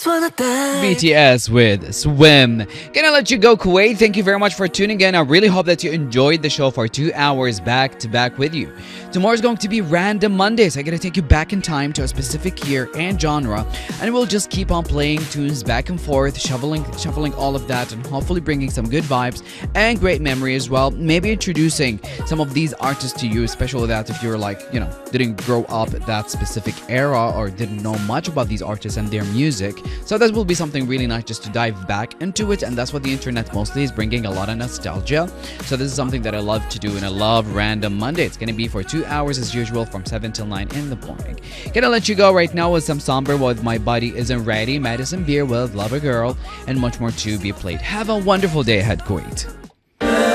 BTS with Swim. Gonna let you go, Kuwait. Thank you very much for tuning in. I really hope that you enjoyed the show for 2 hours back to back with you. Tomorrow's going to be Random Mondays. I'm gonna take you back in time to a specific year and genre, and we'll just keep on playing tunes back and forth, shuffling all of that, and hopefully bringing some good vibes and great memory as well. Maybe introducing some of these artists to you, especially that if you're like, didn't grow up at that specific era or didn't know much about these artists and their music. So that will be something really nice just to dive back into it, and that's what the internet mostly is, bringing a lot of nostalgia. So this is something that I love to do, and I love Random Monday. It's gonna be for 2 hours as usual from 7 till 9 in the morning. Gonna let you go right now with some Somber with My Body Isn't Ready, Madison Beer with Lover Girl, and much more to be played. Have a wonderful day ahead, Kuwait.